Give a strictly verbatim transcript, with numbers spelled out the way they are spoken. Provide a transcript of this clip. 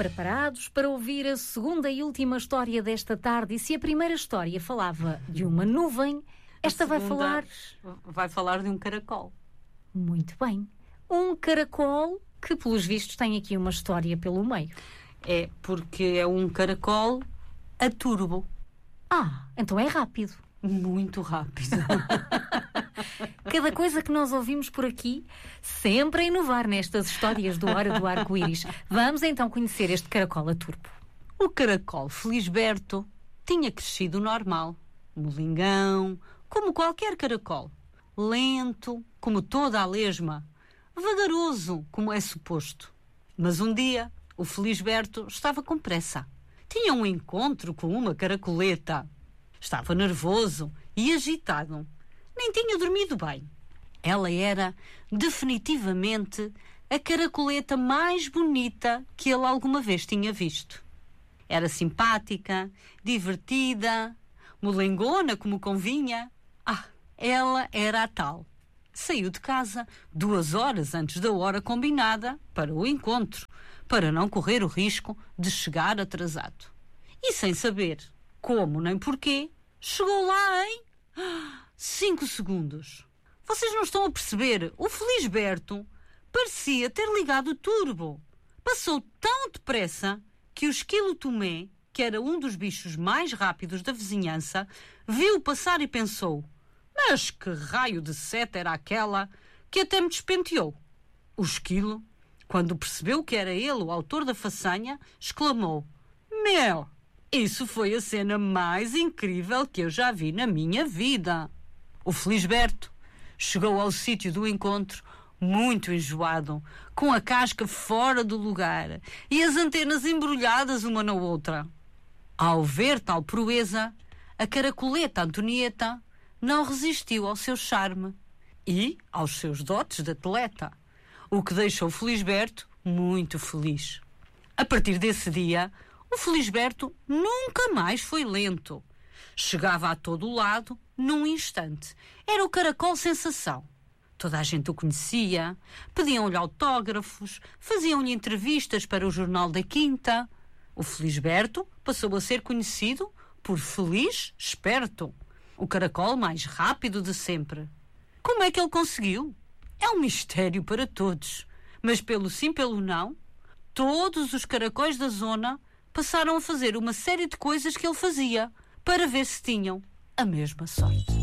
Preparados para ouvir a segunda e última história desta tarde? E se a primeira história falava de uma nuvem, esta vai falar... Vai falar de um caracol. Muito bem. Um caracol que, pelos vistos, tem aqui uma história pelo meio. É, porque é um caracol a turbo. Ah, então é rápido. Muito rápido. Cada coisa que nós ouvimos por aqui, sempre a inovar nestas histórias do Hora do Arco-Íris. Vamos então conhecer este caracol a turbo. O caracol Felisberto tinha crescido normal, molingão, como qualquer caracol. Lento, como toda a lesma. Vagaroso, como é suposto. Mas um dia, o Felisberto estava com pressa. Tinha um encontro com uma caracoleta. Estava nervoso e agitado. Nem tinha dormido bem. Ela era, definitivamente, a caracoleta mais bonita que ele alguma vez tinha visto. Era simpática, divertida, molengona como convinha. Ah, ela era a tal. Saiu de casa duas horas antes da hora combinada para o encontro, para não correr o risco de chegar atrasado. E sem saber como nem porquê, chegou lá em cinco segundos. Vocês não estão a perceber? O Felisberto parecia ter ligado o turbo. Passou tão depressa que o esquilo Tomé, que era um dos bichos mais rápidos da vizinhança, viu passar e pensou: mas que raio de seta era aquela que até me despenteou? O esquilo, quando percebeu que era ele o autor da façanha, exclamou: meu, isso foi a cena mais incrível que eu já vi na minha vida. O Felisberto chegou ao sítio do encontro muito enjoado, com a casca fora do lugar e as antenas embrulhadas uma na outra. Ao ver tal proeza, a caracoleta Antonieta não resistiu ao seu charme e aos seus dotes de atleta, o que deixou o Felisberto muito feliz. A partir desse dia, o Felisberto nunca mais foi lento. Chegava a todo o lado num instante. Era o caracol sensação. Toda a gente o conhecia, pediam-lhe autógrafos, faziam-lhe entrevistas para o Jornal da Quinta. O Felisberto passou a ser conhecido por Feliz Esperto, o caracol mais rápido de sempre. Como é que ele conseguiu? É um mistério para todos. Mas pelo sim, pelo não, todos os caracóis da zona passaram a fazer uma série de coisas que ele fazia para ver se tinham a mesma sorte.